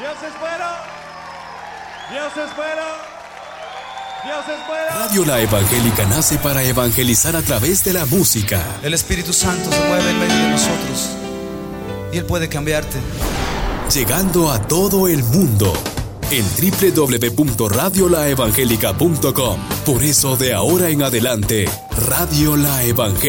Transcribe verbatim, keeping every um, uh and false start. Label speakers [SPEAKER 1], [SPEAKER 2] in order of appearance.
[SPEAKER 1] Dios es bueno. Dios es bueno. Dios es bueno.
[SPEAKER 2] Radio La Evangélica nace para evangelizar a través de la música.
[SPEAKER 3] El Espíritu Santo se mueve en medio de nosotros y Él puede cambiarte.
[SPEAKER 2] Llegando a todo el mundo en doble u doble u doble u punto radio la evangélica punto com. Por eso de ahora en adelante, Radio La Evangélica.